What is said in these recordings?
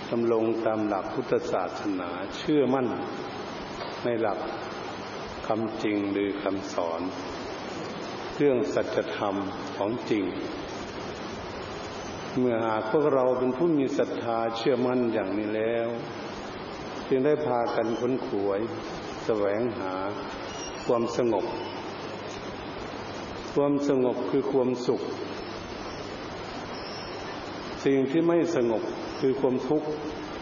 ดำรงตามหลักพุทธศาสนาเชื่อมั่นในหลักคำจริงหรือคำสอนเรื่องสัจธรรมของจริงเมื่อหากพวกเราเป็นผู้มีศรัทธาเชื่อมั่นอย่างนี้แล้วจึงได้พากันค้นขวยแสวงหาความสงบความสงบคือความสุขสิ่งที่ไม่สงบคือความทุกข์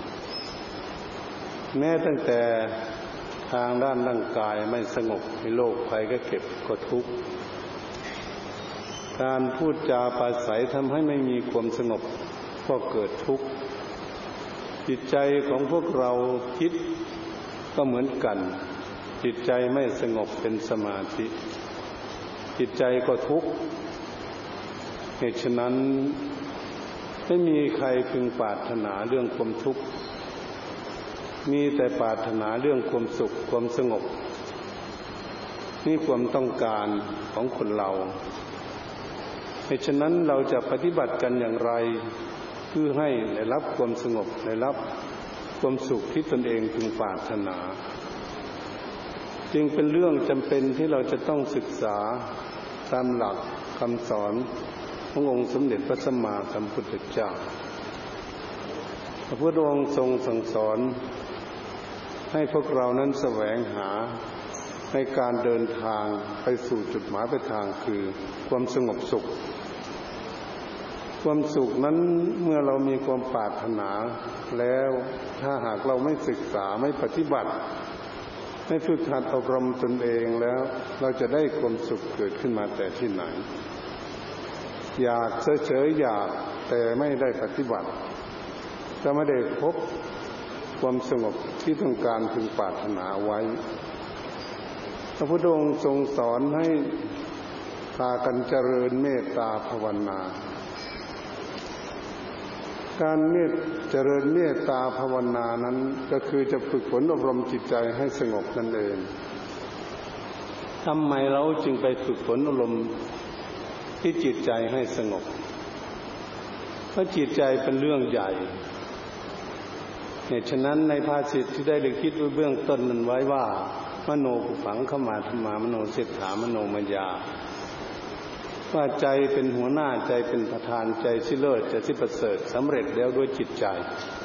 แม้ตั้งแต่ทางด้านร่างกายไม่สงบในโรคภัยก็เก็บก็ทุกข์การพูดจาปราศัยทำให้ไม่มีความสงบก็เกิดทุกข์จิตใจของพวกเราคิดก็เหมือนกันจิตใจไม่สงบเป็นสมาธิจิตใจก็ทุกข์เหตุฉะนั้นไม่มีใครพึงปรารถนาเรื่องความทุกข์มีแต่ปรารถนาเรื่องความสุขความสงบนี่ความต้องการของคนเราเหตุฉะนั้นเราจะปฏิบัติกันอย่างไรเพื่อให้ได้รับความสงบได้รับความสุขที่ตนเองพึงปรารถนาจึงเป็นเรื่องจำเป็นที่เราจะต้องศึกษาตามหลักคำสอนขององค์สมเด็จพระสัมมาสัมพุทธเจ้าพระพุทธองค์ทรงสั่งสอนให้พวกเรานั้นแสวงหาในการเดินทางไปสู่จุดหมายปลายทางคือความสงบสุขความสุขนั้นเมื่อเรามีความปรารถนาแล้วถ้าหากเราไม่ศึกษาไม่ปฏิบัติไม่ฝึกหัดอบรมตนเองแล้วเราจะได้ความสุขเกิดขึ้นมาแต่ที่ไหนอยากเฉยๆอยากแต่ไม่ได้ปฏิบัติจะไม่ได้พบความสงบที่ต้องการพึงปรารถนาไว้พระพุทธองค์ทรงสอนให้พากันเจริญเมตตาภาวนาการเจริญเมตตาภาวนานั้นก็คือจะฝึกฝนอบรมจิตใจให้สงบนั่นเองทำไมเราจึงไปฝึกฝนอบรมที่จิตใจให้สงบเพราะจิตใจเป็นเรื่องใหญ่เหตุฉะนั้นในภาษิตที่ได้คิดไว้เบื้องต้นนั้นไว้ว่ามโนปุพังขมาธรรมามโนเสถามโนมยาว่าใจเป็นหัวหน้าใจเป็นประธานใจสิเลิศใจสิประเสริฐสำเร็จแล้วด้วยจิตใจ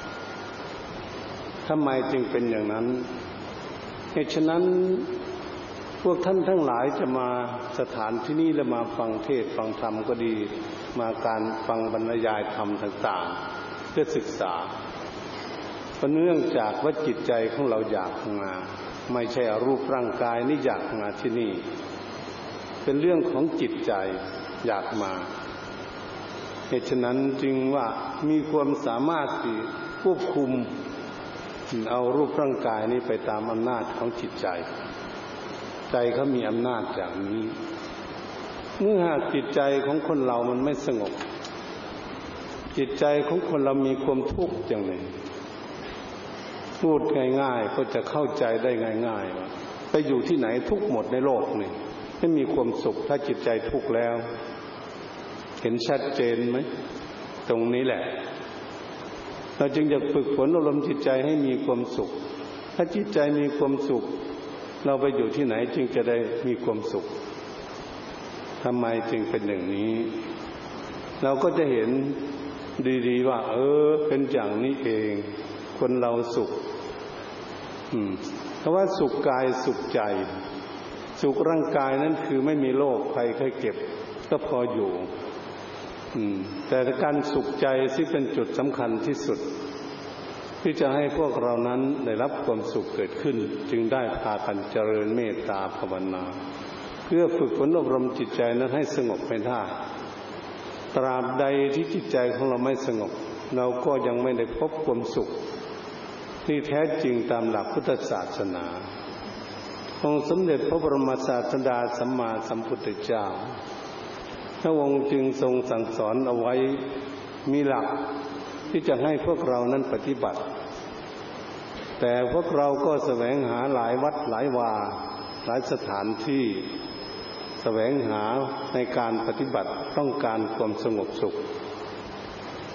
ทำไมจึงเป็นอย่างนั้นเหตุฉะนั้นพวกท่านทั้งหลายจะมาสถานที่นี้และมาฟังเทศน์ฟังธรรมก็ดีมาการฟังบรรยายธรรมต่างๆเพื่อศึกษาเพราะเนื่องจากว่าจิตใจของเราอยากมาไม่ใช่รูปร่างกายนี่อยากมาที่นี่เป็นเรื่องของจิตใจอยากมาเหตุฉะนั้นจึงว่ามีความสามารถที่ควบคุมเอารูปร่างกายนี้ไปตามอำนาจของจิตใจใจเขามีอำนาจอย่างนี้เมื่อหากจิตใจของคนเรามันไม่สงบจิตใจของคนเรามีความทุกข์อย่างหนึ่งพูดง่ายๆก็จะเข้าใจได้ง่ายๆว่าไปอยู่ที่ไหนทุกข์หมดในโลกนี่ไม่มีความสุขถ้าจิตใจทุกข์แล้วเห็นชัดเจนไหมตรงนี้แหละเราจึงจะฝึกฝนอบรมจิตใจให้มีความสุขถ้าจิตใจมีความสุขเราไปอยู่ที่ไหนจึงจะได้มีความสุขทำไมจึงเป็นอย่างนี้เราก็จะเห็นดีๆว่าเป็นอย่างนี้เองคนเราสุขเพราะว่าสุขกายสุขใจสุขร่างกายนั้นคือไม่มีโรคภัยไข้เจ็บก็พออยู่แต่การสุขใจที่เป็นจุดสำคัญที่สุดที่จะให้พวกเรานั้นได้รับความสุขเกิดขึ้นจึงได้พากันเจริญเมตตาภาวนาเพื่อฝึกฝนอบรมจิตใจนั้นให้สงบให้ได้ตราบใดที่จิตใจของเราไม่สงบเราก็ยังไม่ได้พบความสุขที่แท้จริงตามหลักพุทธศาสนาองค์สมเด็จพระบรมศาสดาสัมมาสัมพุทธเจ้าพระองค์จึงทรงสั่งสอนเอาไว้มีหลักที่จะให้พวกเรานั้นปฏิบัติแต่พวกเราก็แสวงหาหลายวัดหลายวาหลายสถานที่แสวงหาในการปฏิบัติต้องการความสงบสุข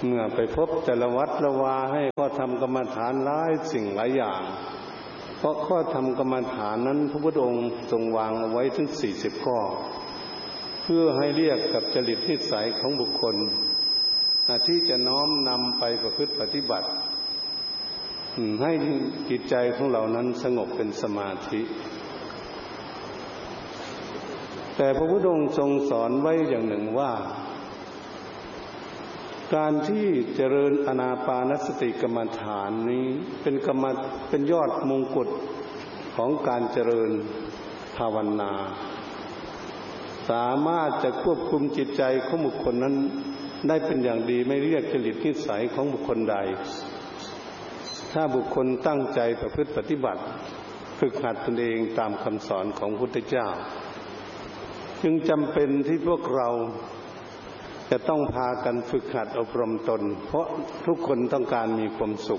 เมื่อไปพบแต่ละวัดละวาให้ข้อธรรมกรรมฐานหลายสิ่งหลายอย่างเพราะข้อธรรมกรรมฐานนั้นพระพุทธองค์ทรงวางเอาไว้ถึง40ข้อเพื่อให้เรียกกับจริตนิสัยของบุคคลที่จะน้อมนำไปประพฤติปฏิบัติให้จิตใจของเรานั้นสงบเป็นสมาธิแต่พระพุทธองค์ทรงสอนไว้อย่างหนึ่งว่าการที่เจริญอานาปานสติกรรมฐานนี้เป็นยอดมงกุฎของการเจริญภาวนาสามารถจะควบคุมจิตใจของบุคคลนั้นได้เป็นอย่างดีไม่เรียกจริตนิสัยของบุคคลใดถ้าบุคคลตั้งใจประพฤติปฏิบัติฝึกหัดตนเองตามคำสอนของพระพุทธเจ้าจึงจำเป็นที่พวกเราจะต้องพากันฝึกหัดอบรมตนเพราะทุกคนต้องการมีความสุข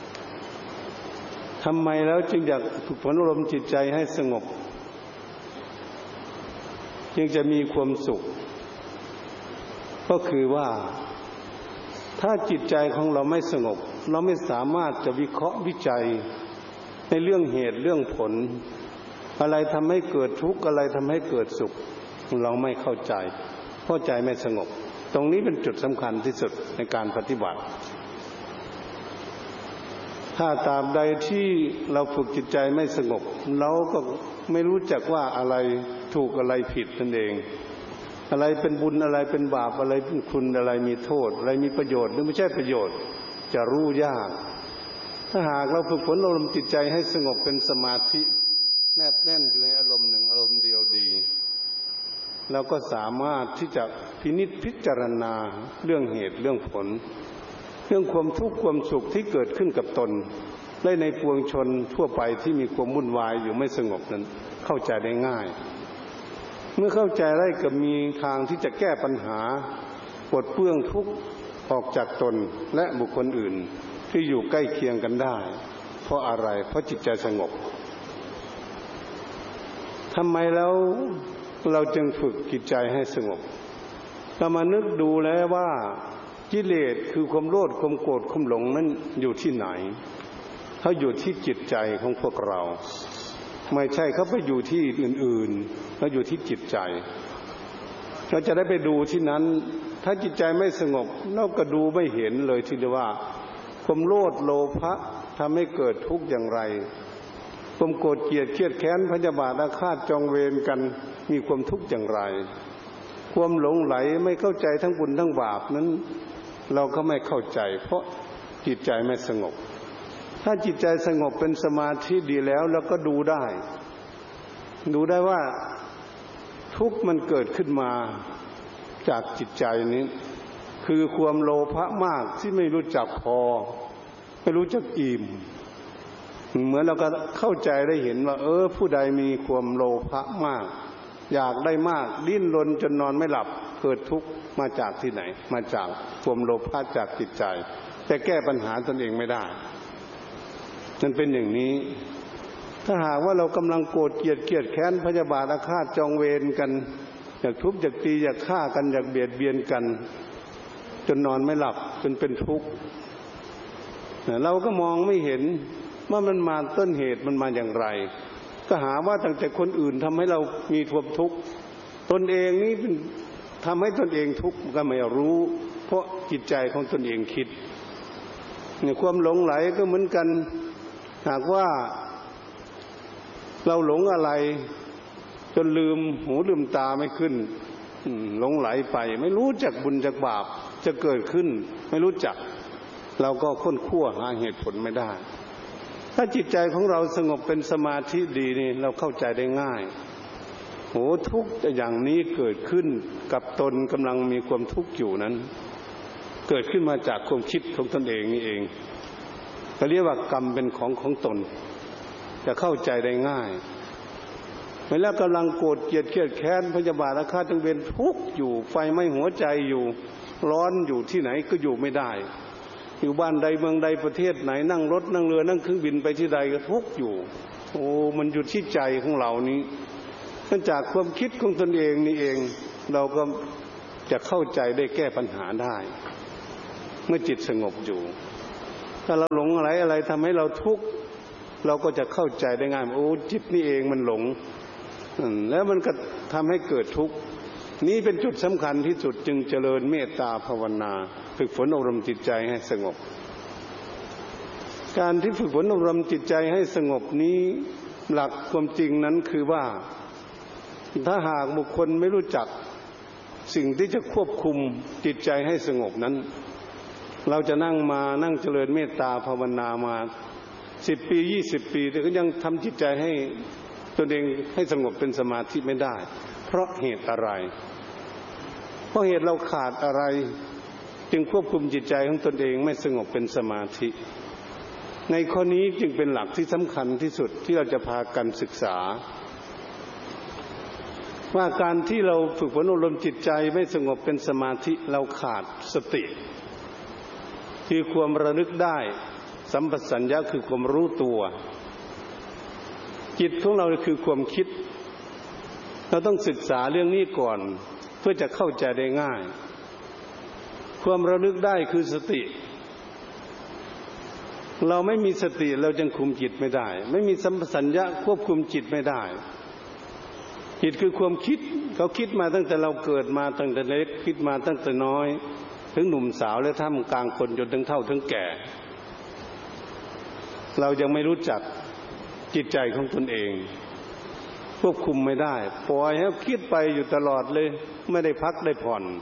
ทำไมแล้วจึงอยากฝึกฝนอบรมจิตใจให้สงบจึงจะมีความสุขก็คือว่าถ้าจิตใจของเราไม่สงบเราไม่สามารถจะวิเคราะห์วิจัยในเรื่องเหตุเรื่องผลอะไรทำให้เกิดทุกข์อะไรทำให้เกิดสุขเราไม่เข้าใจเพราะใจไม่สงบตรงนี้เป็นจุดสำคัญที่สุดในการปฏิบัติถ้าตราบใดที่เราฝึกจิตใจไม่สงบเราก็ไม่รู้จักว่าอะไรถูกอะไรผิดนั่นเองอะไรเป็นบุญอะไรเป็นบาปอะไรเป็นคุณอะไรมีโทษอะไรมีประโยชน์หรือไม่ใช่ประโยชน์จะรู้ยากถ้าหากเราฝึกฝนอบรมจิตใจให้สงบเป็นสมาธิแนบแน่นอยู่ในอารมณ์หนึ่งอารมณ์เดียวดีเราก็สามารถที่จะพินิจพิจารณาเรื่องเหตุเรื่องผลเรื่องความทุกข์ความสุขที่เกิดขึ้นกับตนและในปวงชนทั่วไปที่มีความวุ่นวายอยู่ไม่สงบนั้นเข้าใจได้ง่ายเมื่อเข้าใจได้ก็มีทางที่จะแก้ปัญหาปลดเปลื้องทุกข์ออกจากตนและบุคคลอื่นที่อยู่ใกล้เคียงกันได้เพราะอะไรเพราะจิตใจสงบทำไมแล้วเราจึงฝึกจิตใจให้สงบเรามานึกดูแล้วว่ากิเลสคือความโลภความโกรธความหลงนั้นอยู่ที่ไหนเขาอยู่ที่จิตใจของพวกเราไม่ใช่เขาไปอยู่ที่อื่นๆเขาอยู่ที่จิตใจเราจะได้ไปดูที่นั้นถ้าจิตใจไม่สงบเราก็ดูไม่เห็นเลยทีเดียวว่าความโลภโลภะทำให้เกิดทุกข์อย่างไรความโกรธเกลียดเครียดแค้นพยาบาทอาฆาตจองเวรกันมีความทุกข์อย่างไรความหลงไหลไม่เข้าใจทั้งบุญทั้งบาปนั้นเราก็ไม่เข้าใจเพราะจิตใจไม่สงบถ้าจิตใจสงบเป็นสมาธิดีแล้วเราก็ดูได้ว่าทุกข์มันเกิดขึ้นมาจากจิตใจนี้คือความโลภะมากที่ไม่รู้จักพอไม่รู้จักอิ่มเหมือนเราก็เข้าใจได้เห็นว่าผู้ใดมีความโลภะมากอยากได้มากดิ้นรนจนนอนไม่หลับเกิดทุกข์มาจากที่ไหนมาจากความโลภะจากจิตใจแต่แก้ปัญหาตนเองไม่ได้นั่นเป็นอย่างนี้ถ้าหากว่าเรากำลังโกรธเกลียดแค้นพยาบาทอาฆาตจองเวรกันอยากทุบอยากตีอยากฆ่ากันอยากเบียดเบียนกันจนนอนไม่หลับจนเป็นทุกข์เราก็มองไม่เห็นว่ามันมาต้นเหตุมันมาอย่างไรก็หาว่าตั้งแต่คนอื่นทำให้เรามีความทุกข์ตนเองนี่เป็นทำให้ตนเองทุกข์ก็ไม่รู้เพราะจิตใจของตนเองคิดเนี่ยความหลงไหลก็เหมือนกันหากว่าเราหลงอะไรจนลืมหูลืมตาไม่ขึ้นหลงไหลไปไม่รู้จักบุญจักบาปจะเกิดขึ้นไม่รู้จักเราก็ค้นคว้าหาเหตุผลไม่ได้ถ้าจิตใจของเราสงบเป็นสมาธิดีนี่เราเข้าใจได้ง่ายทุกข์อย่างนี้เกิดขึ้นกับตนกำลังมีความทุกข์อยู่นั้นเกิดขึ้นมาจากความคิดของตนเองนี่เองเขาเรียกว่ากรรมเป็นของตนจะเข้าใจได้ง่ายเวลากำลังโกรธเกลียดเครียดแค้นพยาบาทอาฆาตจองเวรทุกข์อยู่ไฟไหม้หัวใจอยู่ร้อนอยู่ที่ไหนก็อยู่ไม่ได้อยู่บ้านใดเมืองใดประเทศไหนนั่งรถนั่งเรือนั่งเครื่องบินไปที่ใดก็ทุกข์อยู่มันอยู่ที่ใจของเรานี้เนื่องจากความคิดของตนเองนี่เองเราก็จะเข้าใจได้แก้ปัญหาได้เมื่อจิตสงบอยู่ถ้าเราหลงอะไรทำให้เราทุกข์เราก็จะเข้าใจได้ง่ายโอ้จิตนี่เองมันหลงแล้วมันก็ทำให้เกิดทุกข์นี้เป็นจุดสำคัญที่สุดจึงเจริญเมตตาภาวนาฝึกฝนอบรมจิตใจให้สงบการที่ฝึกฝนอบรมจิตใจให้สงบนี้หลักความจริงนั้นคือว่าถ้าหากบุคคลไม่รู้จักสิ่งที่จะควบคุมจิตใจให้สงบนั้นเราจะนั่งเจริญเมตตาภาวนามา10 ปี20 ปีแต่ก็ยังทำจิตใจให้ตนเองให้สงบเป็นสมาธิไม่ได้เพราะเหตุอะไรเพราะเหตุเราขาดอะไรจึงควบคุมจิตใจของตนเองไม่สงบเป็นสมาธิในข้อนี้จึงเป็นหลักที่สำคัญที่สุดที่เราจะพากันศึกษาว่าการที่เราฝึกฝนอบรมจิตใจไม่สงบเป็นสมาธิเราขาดสติคือความระลึกได้สัมปชัญญะคือความรู้ตัวจิตของเราคือความคิดเราต้องศึกษาเรื่องนี้ก่อนเพื่อจะเข้าใจได้ง่ายความระลึกได้คือสติเราไม่มีสติเราจึงคุมจิตไม่ได้ไม่มีสัมปชัญญะควบคุมจิตไม่ได้จิตคือความคิดเขาคิดมาตั้งแต่เราเกิดมาตั้งแต่เล็กคิดมาตั้งแต่น้อยถึงหนุ่มสาวและท่ามกลางคนจนถึงเฒ่าถึงแก่เรายังไม่รู้จักจิตใจของตนเองควบคุมไม่ได้ปล่อยให้คิดไปอยู่ตลอดเลยไม่ได้พักได้ผ่อน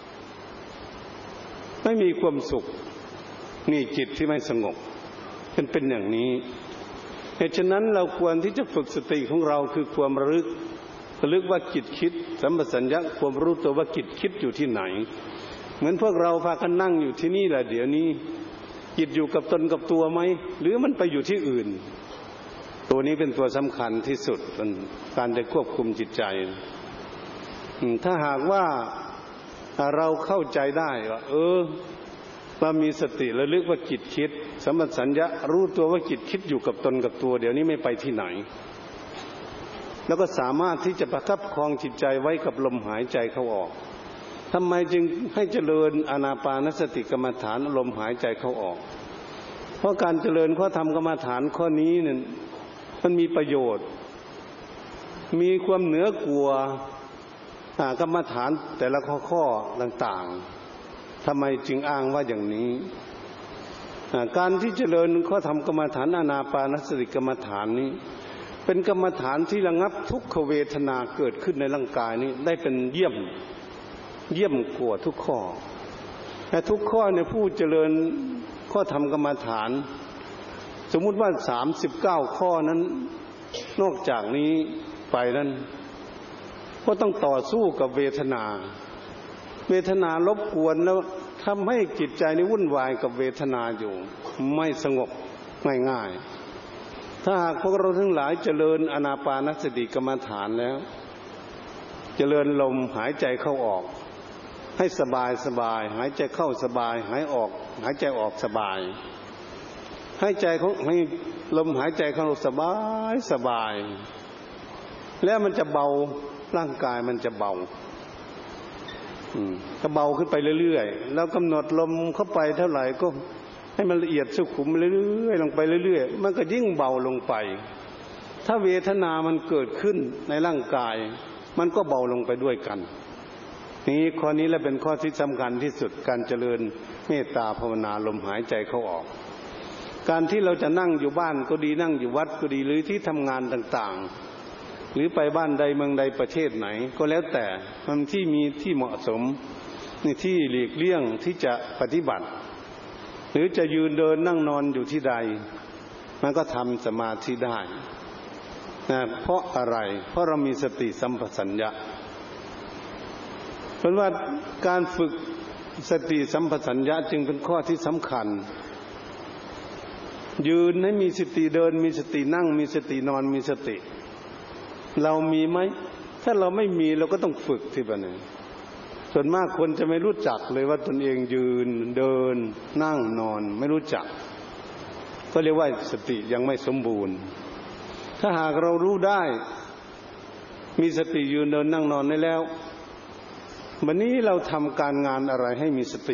ไม่มีความสุขนี่จิตที่ไม่สงบเป็นอย่างนี้เหตุฉะนั้นเราควรที่จะฝึกสติของเราคือความระลึกว่าจิตคิดสัมปชัญญะความรู้ตัวว่าจิตคิดอยู่ที่ไหนเหมือนพวกเราพากันนั่งอยู่ที่นี่แหละเดี๋ยวนี้จิตอยู่กับตนกับตัวไหมหรือมันไปอยู่ที่อื่นตัวนี้เป็นตัวสำคัญที่สุดการจะควบคุมจิตใจถ้าหากว่าเราเข้าใจได้ว่าว่ามีสติระลึกว่าจิตคิดสัมปชัญญะรู้ตัวว่าจิตคิดอยู่กับตนกับตัวเดี๋ยวนี้ไม่ไปที่ไหนแล้วก็สามารถที่จะประคับครองจิตใจไว้กับลมหายใจเข้าออกทำไมจึงให้เจริญอานาปานสติกรรมฐานลมหายใจเข้าออกเพราะการเจริญข้อธรรมกรรมฐานข้อนี้เนี่ยมันมีประโยชน์มีความเหนือกว่ากรรมฐานแต่ละข้อต่างๆทำไมจึงอ้างว่าอย่างนี้การที่เจริญข้อธรรมกรรมฐานอานาปานสติกรรมฐานนี้เป็นกรรมฐานที่ระงับทุกขเวทนาเกิดขึ้นในร่างกายนี้ได้เป็นเยี่ยมกว่าทุกข้อแต่ทุกข้อเนี่ยผู้เจริญข้อธรรมกรรมฐานสมมุติว่า39ข้อนั้นนอกจากนี้ไปนั้นก็ต้องต่อสู้กับเวทนารบกวนแล้วทำให้จิตใจนี่วุ่นวายกับเวทนาอยู่ไม่สงบง่ายๆถ้าหากพวกเราทั้งหลายเจริญอานาปานสติกรรมฐานแล้วเจริญลมหายใจเข้าออกให้สบายหายใจเข้าสบายหายใจออกสบายให้ลมหายใจเข้าสบายแล้วมันจะเบาร่างกายมันจะเบาก็เบาขึ้นไปเรื่อยๆแล้วกำหนดลมเข้าไปเท่าไหร่ก็ให้มันละเอียดสุขุมเรื่อยๆลงไปเรื่อยๆมันก็ยิ่งเบาลงไปถ้าเวทนามันเกิดขึ้นในร่างกายมันก็เบาลงไปด้วยกันนี้ข้อนี้แหละเป็นข้อที่สำคัญที่สุดการเจริญเมตตาภาวนาลมหายใจเข้าออกการที่เราจะนั่งอยู่บ้านก็ดีนั่งอยู่วัดก็ดีหรือที่ทำงานต่างๆหรือไปบ้านใดเมืองใดประเทศไหนก็แล้วแต่มันที่มีที่เหมาะสมในที่หลีกเลี่ยงที่จะปฏิบัติหรือจะยืนเดินนั่งนอนอยู่ที่ใดมันก็ทำสมาธิได้นะเพราะอะไรเพราะเรามีสติสัมปชัญญะเพราะว่าการฝึกสติสัมปชัญญะจึงเป็นข้อที่สำคัญยืนให้มีสติเดินมีสตินั่งมีสตินอนมีสติเรามีไหมถ้าเราไม่มีเราก็ต้องฝึกที่บ้านนี้ส่วนมากคนจะไม่รู้จักเลยว่าตนเองยืนเดินนั่งนอนไม่รู้จักก็เรียกว่าสติยังไม่สมบูรณ์ถ้าหากเรารู้ได้มีสติยืนเดินนั่งนอนได้แล้ววันนี้เราทำการงานอะไรให้มีสติ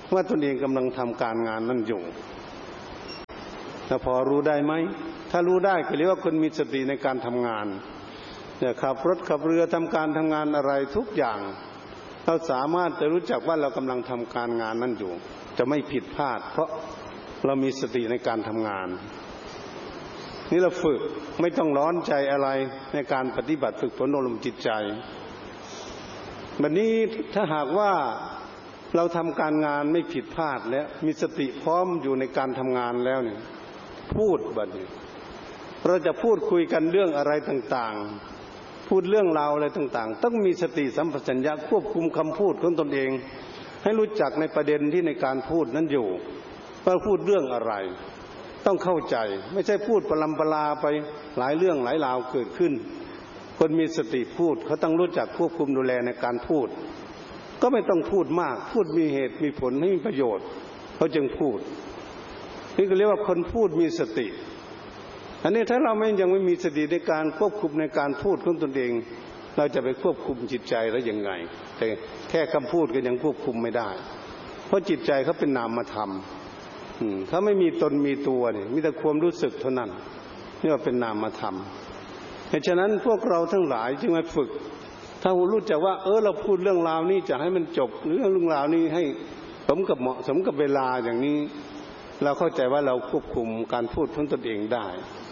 ว่าตนเองกำลังทำการงานนั่นอยู่แต่พอรู้ได้ไหมถ้ารู้ได้ก็เรียกว่าคนมีสติในการทำงานขับรถขับเรือทำการทำงานอะไรทุกอย่างเราสามารถจะรู้จักว่าเรากำลังทำการงานนั่นอยู่จะไม่ผิดพลาดเพราะเรามีสติในการทำงานนี่เราฝึกไม่ต้องร้อนใจอะไรในการปฏิบัติฝึกฝนอบรมจิตใจแบบนี้ถ้าหากว่าเราทำการงานไม่ผิดพลาดแล้วมีสติพร้อมอยู่ในการทำงานแล้วเนี่ยพูดบัดนี้เราจะพูดคุยกันเรื่องอะไรต่างๆพูดเรื่องราวอะไรต่างๆต้องมีสติสัมปชัญญะควบคุมคำพูดของตนเองให้รู้จักในประเด็นที่ในการพูดนั้นอยู่ว่าพูดเรื่องอะไรต้องเข้าใจไม่ใช่พูดปลำปลาไปหลายเรื่องหลายราวเกิดขึ้นคนมีสติพูดเขาต้องรู้จักควบคุมดูแลในการพูดก็ไม่ต้องพูดมากพูดมีเหตุมีผลให้มีประโยชน์เขาจึงพูดนี่ก็เรียกว่าคนพูดมีสติอันนี้ถ้าเรายังไม่มีสติในการควบคุมในการพูดของตนเองเราจะไปควบคุมจิตใจแล้วยังไงแต่แค่คำพูดก็ยังควบคุมไม่ได้เพราะจิตใจเขาเป็นนามธรรมเขาไม่มีตนมีตัวนี่มีแต่ความรู้สึกเท่านั้นนี่ว่าเป็นนามธรรมเพราะฉะนั้นพวกเราทั้งหลายจึงมาฝึกถ้ารู้จักว่าเราพูดเรื่องราวนี้จะให้มันจบหรือเรื่องราวนี้ให้สมกับเหมาะสมกับเวลาอย่างนี้เราเข้าใจว่าเราควบคุมการพูดของตนเองได้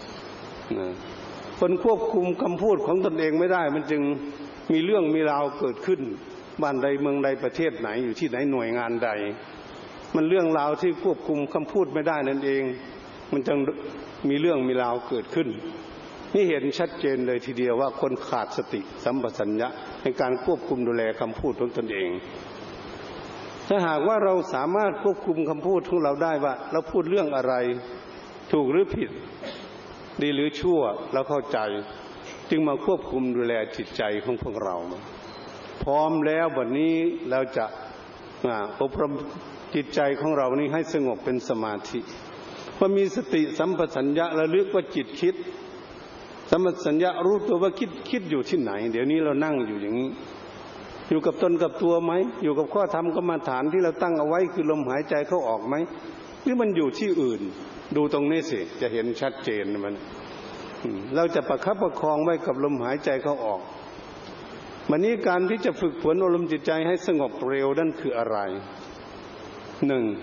คนควบคุมคำพูดของตนเองไม่ได้มันจึงมีเรื่องมีราวเกิดขึ้นบ้านใดเมืองใดประเทศไหนอยู่ที่ไหนหน่วยงานใดมันเรื่องราวที่ควบคุมคำพูดไม่ได้นั่นเองมันจึงมีเรื่องมีราวเกิดขึ้นนี่เห็นชัดเจนเลยทีเดียวว่าคนขาดสติสัมปชัญญะในการควบคุมดูแลคำพูดของตนเองถ้าหากว่าเราสามารถควบคุมคำพูดของเราได้ว่าเราพูดเรื่องอะไรถูกหรือผิดดีหรือชั่วเราเข้าใจจึงมาควบคุมดูแลจิตใจของพวกเราพร้อมแล้วบัดนี้เราจะอบรมจิตใจของเรานี้ให้สงบเป็นสมาธิพอมีสติสัมปชัญญะระลึกว่าจิตคิดสัมปชัญญะรู้ตัวว่าคิดอยู่ที่ไหนเดี๋ยวนี้เรานั่งอยู่อย่างนี้อยู่กับตนกับตัวไหมอยู่กับข้อธรรมกรรมฐานที่เราตั้งเอาไว้คือลมหายใจเข้าออกไหมหรือมันอยู่ที่อื่นดูตรงนี้สิจะเห็นชัดเจนมันเราจะประคับประคองไว้กับลมหายใจเข้าออกวันนี้การที่จะฝึกฝนอารมณ์จิตใจให้สงบเร็วนั่นคืออะไรหนึ่ง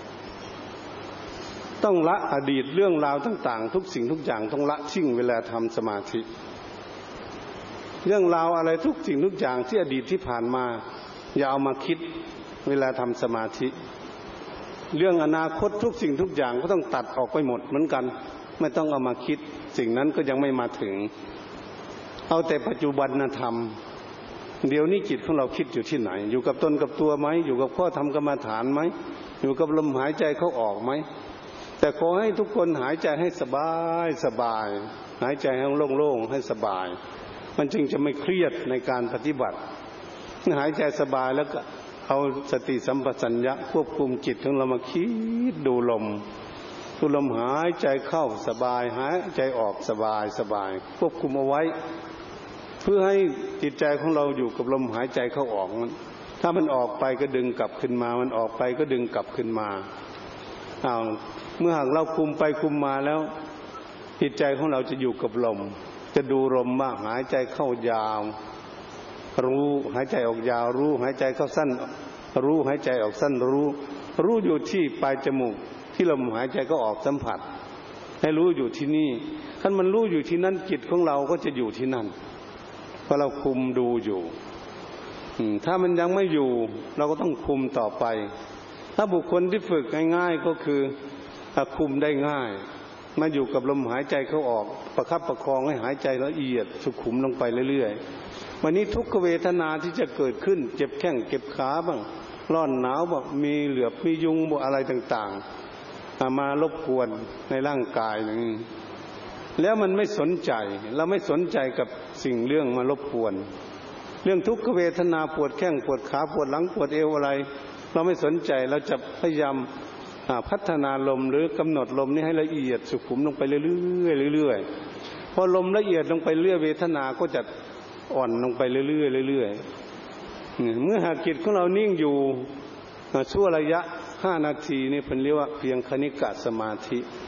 ต้องละอดีตเรื่องราวต่างๆทุกสิ่งทุกอย่างต้องละทิ้งเวลาทำสมาธิเรื่องราวอะไรทุกสิ่งทุกอย่างที่อดีตที่ผ่านมาอย่าเอามาคิดเวลาทำสมาธิเรื่องอนาคตทุกสิ่งทุกอย่างก็ต้องตัดออกไปหมดเหมือนกันไม่ต้องเอามาคิดสิ่งนั้นก็ยังไม่มาถึงเอาแต่ปัจจุบันธรรมเดี๋ยวนี้จิตของเราคิดอยู่ที่ไหนอยู่กับตนกับตัวไหมอยู่กับข้อธรรมกรรมฐานไหมอยู่กับลมหายใจเข้าออกไหมแต่ขอให้ทุกคนหายใจให้สบายสบายหายใจให้โล่งๆให้สบายมันจึงจะไม่เครียดในการปฏิบัติหายใจสบายแล้วก็เอาสติสัมปชัญญะควบคุมจิตของเรามาคิดดูลมหายใจเข้าสบายหายใจออกสบายสบายควบคุมเอาไว้เพื่อให้จิตใจของเราอยู่กับลมหายใจเข้าออกถ้ามันออกไปก็ดึงกลับขึ้นมามันออกไปก็ดึงกลับขึ้นมาเมื่อหากเราคุมไปคุมมาแล้วจิตใจของเราจะอยู่กับลมจะดูลมว่าหายใจเข้ายาวรู้หายใจออกยาวรู้หายใจเข้าสั้นรู้หายใจออกสั้นรู้อยู่ที่ปลายจมูกที่ลมหายใจก็ออกสัมผัสให้รู้อยู่ที่นี่ถ้ามันรู้อยู่ที่นั่นจิตของเราก็จะอยู่ที่นั่นเพราะเราคุมดูอยู่ถ้ามันยังไม่อยู่เราก็ต้องคุมต่อไปถ้าบุคคลที่ฝึกง่ายๆก็คือคุมได้ง่ายมาอยู่กับลมหายใจเข้าออกประคับประคองให้หายใจละเอียดสุขุมลงไปเรื่อยๆวันนี้ทุกขเวทนาที่จะเกิดขึ้นเจ็บแข้งเจ็บขาบ้างร้อนหนาวบ้างมีเหลือบมียุงบ้างอะไรต่างๆมารบกวนในร่างกายนึงแล้วมันไม่สนใจเราไม่สนใจกับสิ่งเรื่องมารบกวนเรื่องทุกขเวทนาปวดแข้งปวดขาปวดหลังปวดเอวอะไรเราไม่สนใจเราจะพยายามพัฒนาลมหรือกำหนดลมนี้ให้ละเอียดสุขุมลงไปเรื่อยๆพอลมละเอียดลงไปเรื่อยเวทนาก็จะอ่อนลงไปเรื่อยๆเมื่อหากจิตของเรานิ่งอยู่ชั่วระยะ 5 นาทีนี่เพิ่นเรียกว่าเพียงคณิกะสมาธิ